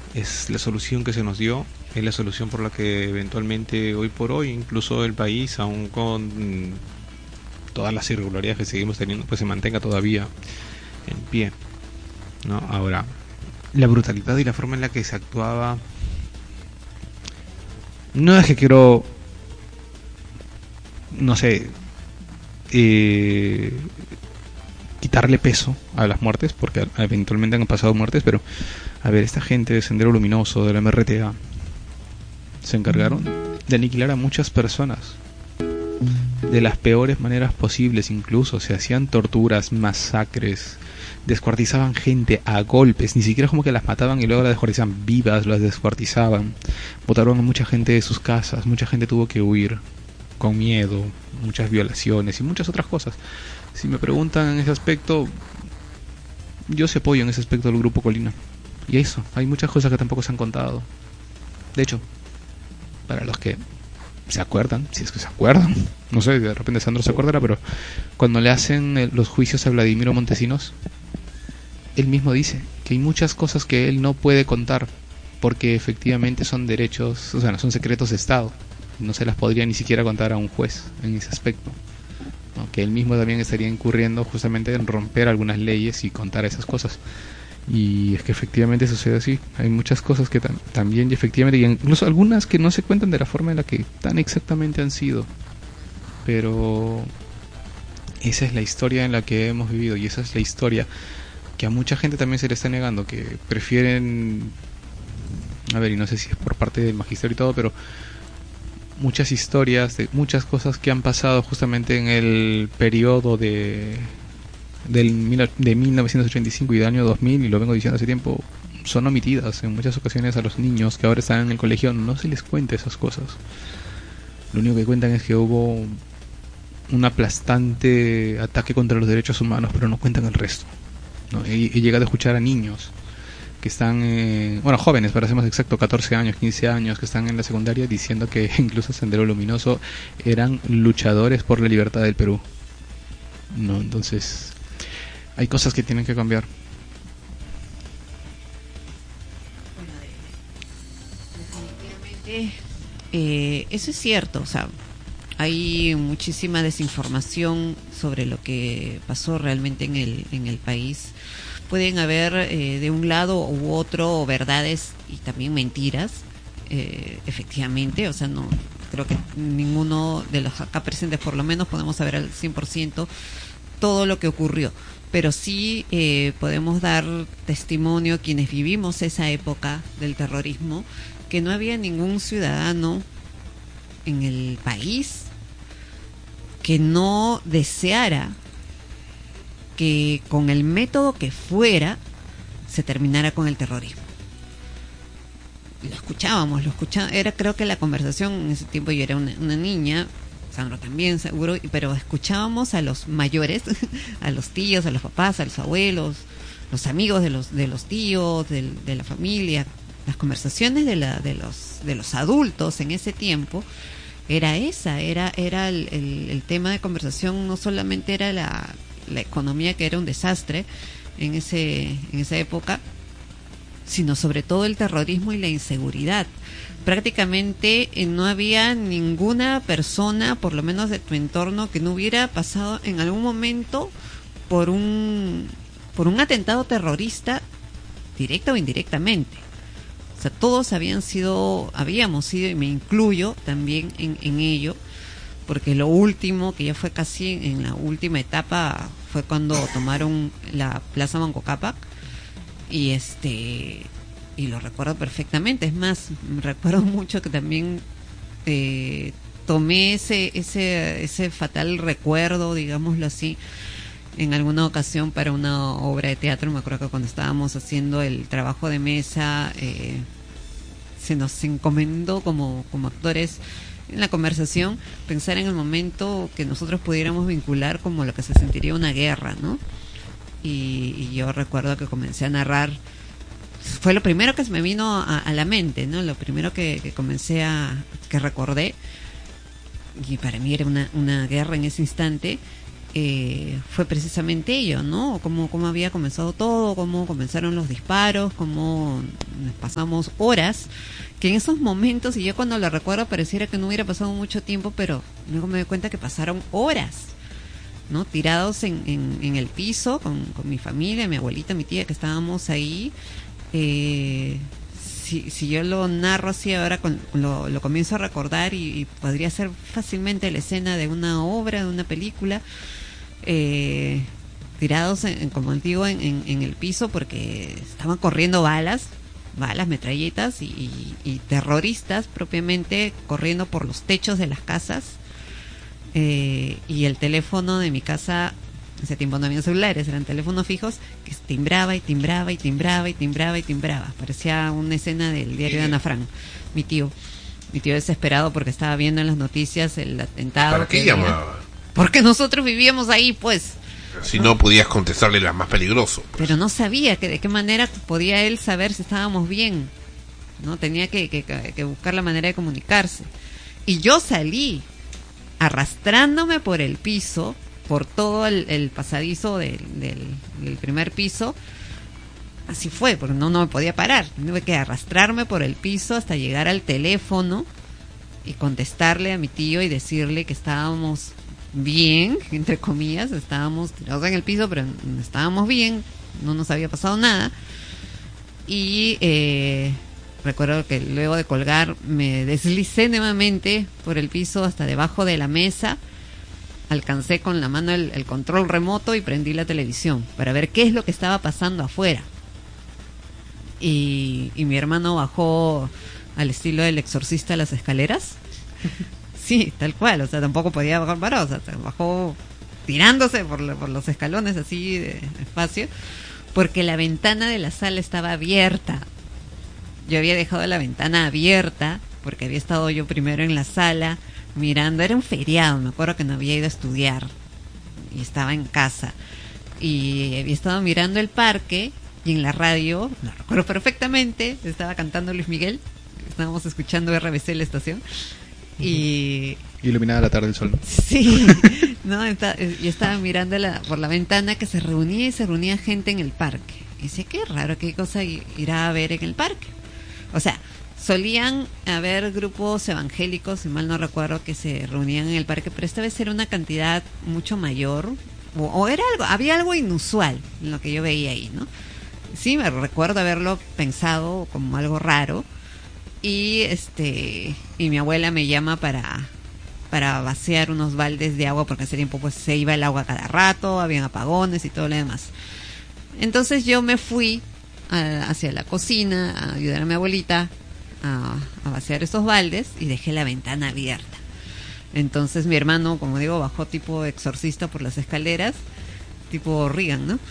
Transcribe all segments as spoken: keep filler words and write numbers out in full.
es la solución que se nos dio, es la solución por la que eventualmente hoy por hoy incluso el país, aún con todas las irregularidades que seguimos teniendo, pues se mantenga todavía en pie, ¿no? Ahora, la brutalidad y la forma en la que se actuaba, no es que quiero, no sé, eh, quitarle peso a las muertes, porque eventualmente han pasado muertes, pero a ver, esta gente de Sendero Luminoso, de la M R T A, se encargaron de aniquilar a muchas personas de las peores maneras posibles. Incluso se hacían torturas, masacres, descuartizaban gente a golpes, ni siquiera como que las mataban y luego las descuartizaban vivas, las descuartizaban, botaron a mucha gente de sus casas, mucha gente tuvo que huir con miedo, muchas violaciones y muchas otras cosas. Si me preguntan en ese aspecto, yo se apoyo en ese aspecto del Grupo Colina. Y eso, hay muchas cosas que tampoco se han contado. De hecho, para los que se acuerdan, si es que se acuerdan, no sé, de repente Sandro se acordará, pero cuando le hacen los juicios a Vladimiro Montesinos, él mismo dice que hay muchas cosas que él no puede contar porque efectivamente son derechos, o sea, no son secretos de Estado, no se las podría ni siquiera contar a un juez en ese aspecto, ¿no? Que él mismo también estaría incurriendo justamente en romper algunas leyes y contar esas cosas. Y es que efectivamente sucede así. Hay muchas cosas que tam- también y efectivamente, y incluso algunas que no se cuentan de la forma en la que tan exactamente han sido, pero esa es la historia en la que hemos vivido y esa es la historia que a mucha gente también se le está negando, que prefieren, a ver, y no sé si es por parte del magisterio y todo, pero muchas historias de muchas cosas que han pasado justamente en el periodo de del mil- de mil novecientos ochenta y cinco y del año dos mil, y lo vengo diciendo hace tiempo, son omitidas en muchas ocasiones. A los niños que ahora están en el colegio no se les cuenta esas cosas. Lo único que cuentan es que hubo un aplastante ataque contra los derechos humanos, pero no cuentan el resto, ¿no? He, he llegado a escuchar a niños que están, eh, bueno, jóvenes, para ser más exacto, catorce años, quince años, que están en la secundaria, diciendo que incluso Sendero Luminoso eran luchadores por la libertad del Perú, ¿no? Entonces, hay cosas que tienen que cambiar. Definitivamente, eh, eso es cierto. O sea, hay muchísima desinformación sobre lo que pasó realmente en el, en el país. Pueden haber eh, de un lado u otro verdades y también mentiras, eh, efectivamente. O sea, no creo que ninguno de los acá presentes, por lo menos, podemos saber al cien por ciento todo lo que ocurrió. Pero sí eh, podemos dar testimonio, quienes vivimos esa época del terrorismo, que no había ningún ciudadano en el país que no deseara que con el método que fuera se terminara con el terrorismo. Lo escuchábamos, lo escuchábamos, era, creo que la conversación en ese tiempo, yo era una, una niña, Sandro también seguro, pero escuchábamos a los mayores, a los tíos, a los papás, a los abuelos, los amigos de los de los tíos, de, de la familia, las conversaciones de la de los de los adultos en ese tiempo. Era esa, era era el, el, el tema de conversación. No solamente era la, la economía, que era un desastre en ese en esa época, sino sobre todo el terrorismo y la inseguridad. Prácticamente eh, no había ninguna persona, por lo menos de tu entorno, que no hubiera pasado en algún momento por un por un atentado terrorista, directa o indirectamente. O sea, todos habían sido, habíamos sido, y me incluyo también en, en ello, porque lo último, que ya fue casi en la última etapa, fue cuando tomaron la Plaza Manco Cápac, y este y lo recuerdo perfectamente. Es más, recuerdo mucho que también eh, tomé ese ese ese fatal recuerdo, digámoslo así, en alguna ocasión para una obra de teatro. Me acuerdo que cuando estábamos haciendo el trabajo de mesa, eh, se nos encomendó como, como actores en la conversación pensar en el momento que nosotros pudiéramos vincular como lo que se sentiría una guerra, ¿no? Y, y yo recuerdo que comencé a narrar. Fue lo primero que se me vino a, a la mente, ¿no? Lo primero que, que comencé a, que recordé, y para mí era una, una guerra en ese instante. eh, fue precisamente ello, ¿no? Cómo, cómo había comenzado todo, cómo comenzaron los disparos, cómo nos pasamos horas, que en esos momentos, y yo cuando lo recuerdo pareciera que no hubiera pasado mucho tiempo, pero luego me doy cuenta que pasaron horas, ¿no? Tirados en, en, en el piso con, con mi familia, mi abuelita, mi tía, que estábamos ahí. Eh, si, si yo lo narro así ahora, con, lo, lo comienzo a recordar y, y podría ser fácilmente la escena de una obra, de una película, eh, tirados, en, como digo, en, en, en el piso porque estaban corriendo balas, balas, metralletas y, y, y terroristas propiamente corriendo por los techos de las casas. Eh, y el teléfono de mi casa, ese tiempo no había celulares, eran teléfonos fijos, que timbraba y timbraba y timbraba y timbraba y timbraba. Parecía una escena del diario de Ana Frank. Mi tío, mi tío desesperado porque estaba viendo en las noticias el atentado. ¿Para qué llamaba? Porque nosotros vivíamos ahí, pues. Si no, no podías contestarle las más peligrosas. Pues. Pero no sabía que de qué manera podía él saber si estábamos bien, ¿no? Tenía que, que, que buscar la manera de comunicarse. Y yo salí arrastrándome por el piso, por todo el, el pasadizo del, del, del primer piso. Así fue, porque no, no me podía parar. Tuve que arrastrarme por el piso hasta llegar al teléfono y contestarle a mi tío y decirle que estábamos bien, entre comillas, estábamos tirados en el piso, pero estábamos bien, no nos había pasado nada. Y eh, recuerdo que luego de colgar me deslicé nuevamente por el piso hasta debajo de la mesa, alcancé con la mano el, el control remoto y prendí la televisión para ver qué es lo que estaba pasando afuera. Y, y mi hermano bajó al estilo del exorcista las escaleras. Sí, tal cual, o sea, tampoco podía bajar parado, o sea, bajó tirándose por, por los escalones así de espacio, porque la ventana de la sala estaba abierta. Yo había dejado la ventana abierta porque había estado yo primero en la sala mirando, era un feriado, me acuerdo que no había ido a estudiar y estaba en casa y había estado mirando el parque y en la radio, lo recuerdo perfectamente, estaba cantando Luis Miguel, estábamos escuchando R B C la estación y iluminada la tarde del sol. Sí, no, yo estaba mirando la, por la ventana que se reunía y se reunía gente en el parque. Y decía, qué raro, qué cosa irá a ver en el parque. O sea, solían haber grupos evangélicos, si mal no recuerdo, que se reunían en el parque, pero esta vez era una cantidad mucho mayor, o, o era algo, había algo inusual en lo que yo veía ahí, ¿no? Sí, me recuerdo haberlo pensado como algo raro. Y este y mi abuela me llama para para vaciar unos baldes de agua porque hace tiempo pues se iba el agua cada rato, habían apagones y todo lo demás. Entonces yo me fui a, hacia la cocina a ayudar a mi abuelita a, a vaciar esos baldes y dejé la ventana abierta. Entonces mi hermano, como digo, bajó tipo exorcista por las escaleras, tipo Reagan, ¿no?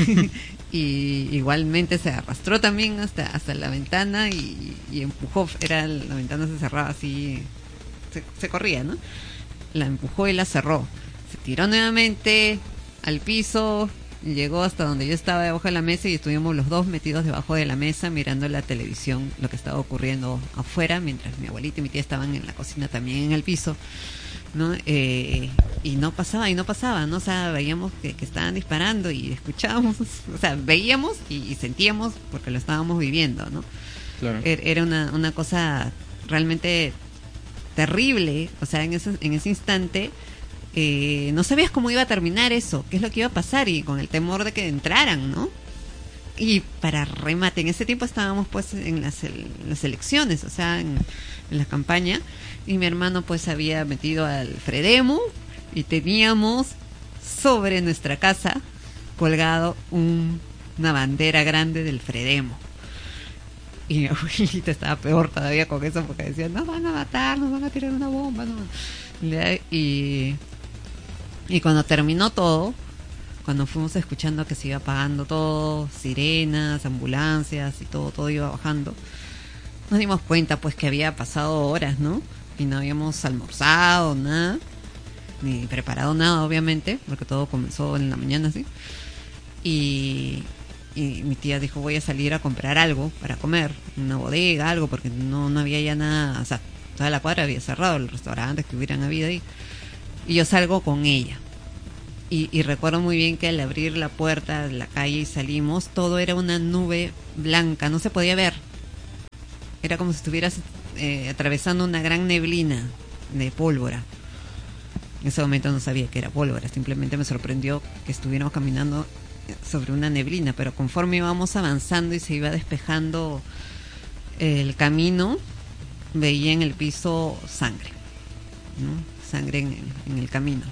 Y igualmente se arrastró también hasta hasta la ventana y, y empujó, era la ventana se cerraba así, se, se corría, ¿no? La empujó y la cerró. Se tiró nuevamente al piso, llegó hasta donde yo estaba debajo de la mesa y estuvimos los dos metidos debajo de la mesa mirando la televisión, lo que estaba ocurriendo afuera, mientras mi abuelita y mi tía estaban en la cocina también en el piso, ¿no? Eh, y no pasaba, y no pasaba, ¿no? O sea, veíamos que, que estaban disparando y escuchábamos, o sea, veíamos y, y sentíamos porque lo estábamos viviendo, ¿no? Claro. Era una, una cosa realmente terrible, o sea, en ese, en ese instante eh, no sabías cómo iba a terminar eso, qué es lo que iba a pasar y con el temor de que entraran, ¿no? Y para remate, en ese tiempo estábamos pues en las, en las elecciones, o sea, en, en la campaña, y mi hermano pues había metido al Fredemu y teníamos sobre nuestra casa colgado un, una bandera grande del Fredemu. Y mi abuelita estaba peor todavía con eso porque decía, nos van a matar, nos van a tirar una bomba, ¿no? Y, y cuando terminó todo, cuando fuimos escuchando que se iba apagando todo, sirenas, ambulancias y todo, todo iba bajando, nos dimos cuenta pues que había pasado horas, ¿no? Y no habíamos almorzado, nada, ni preparado nada, obviamente, porque todo comenzó en la mañana, ¿sí? Y, y mi tía dijo, voy a salir a comprar algo para comer, una bodega, algo, porque no, no había ya nada, o sea, toda la cuadra había cerrado, los restaurantes que hubieran habido ahí. Y yo salgo con ella. Y, y recuerdo muy bien que al abrir la puerta de la calle y salimos, todo era una nube blanca, no se podía ver. Era como si estuvieras eh, atravesando una gran neblina de pólvora. En ese momento no sabía que era pólvora, simplemente me sorprendió que estuviéramos caminando sobre una neblina, pero conforme íbamos avanzando y se iba despejando el camino, veía en el piso sangre, ¿no? Sangre en el, en el camino.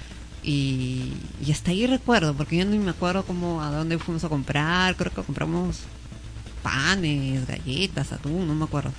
Y, y hasta ahí recuerdo, porque yo no me acuerdo cómo, a dónde fuimos a comprar, creo que compramos panes, galletas, atún, no me acuerdo.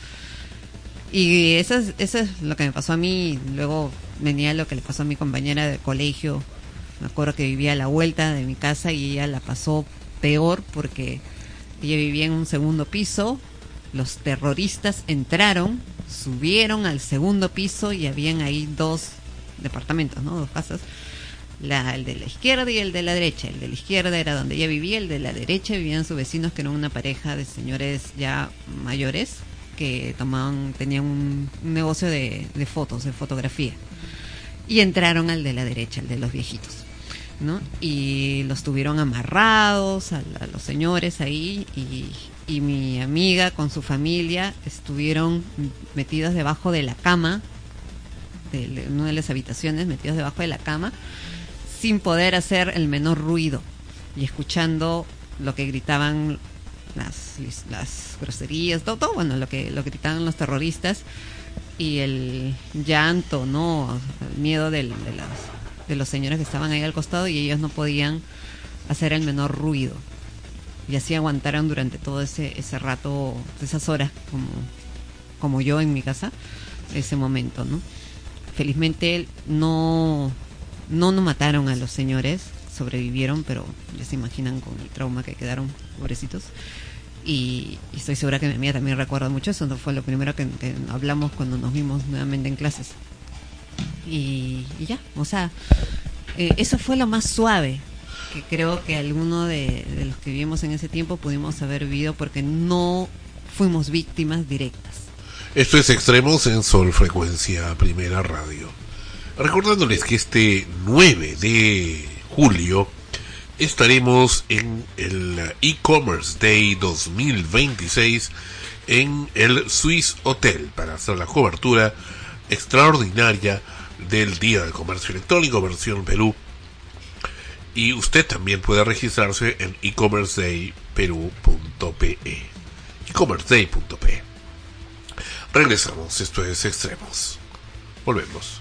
Y eso es, eso es lo que me pasó a mí. Luego venía lo que le pasó a mi compañera de colegio. Me acuerdo que vivía a la vuelta de mi casa y ella la pasó peor porque ella vivía en un segundo piso. Los terroristas entraron, subieron al segundo piso y habían ahí dos departamentos, ¿no? Dos casas. La, el de la izquierda y el de la derecha. El de la izquierda era donde ella vivía, el de la derecha vivían sus vecinos, que eran una pareja de señores ya mayores que tomaban, tenían un, un negocio de, de fotos, de fotografía. Y entraron al de la derecha, el de los viejitos, ¿no? Y los tuvieron amarrados a, a los señores ahí, y, y mi amiga con su familia estuvieron metidas debajo de la cama, de, de una de las habitaciones, metidos debajo de la cama, sin poder hacer el menor ruido y escuchando lo que gritaban las, las groserías, todo, todo, bueno, lo que lo que gritaban los terroristas, y el llanto, ¿no? El miedo del, de, las, de los señores que estaban ahí al costado, y ellos no podían hacer el menor ruido. Y así aguantaron durante todo ese ese rato, esas horas, como, como yo en mi casa, ese momento, ¿no? Felizmente no, no nos mataron a los señores, sobrevivieron, pero ya se imaginan con el trauma que quedaron, pobrecitos. Y, y estoy segura que mi amiga también recuerda mucho eso. No fue lo primero que, que hablamos cuando nos vimos nuevamente en clases. Y, y ya, o sea, eh, eso fue lo más suave que creo que alguno de, de los que vivimos en ese tiempo pudimos haber vivido, porque no fuimos víctimas directas. Esto es Extremos en Sol Frecuencia Primera Radio. Recordándoles que este nueve de julio estaremos en el E-Commerce Day dos mil veintiséis en el Swiss Hotel para hacer la cobertura extraordinaria del Día del Comercio Electrónico versión Perú. Y usted también puede registrarse en e commerce day perú punto pe, e commerce day punto pe. Regresamos, esto es Extremos. Volvemos.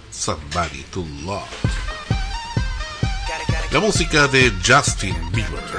Somebody to Love. La música de Justin Bieber.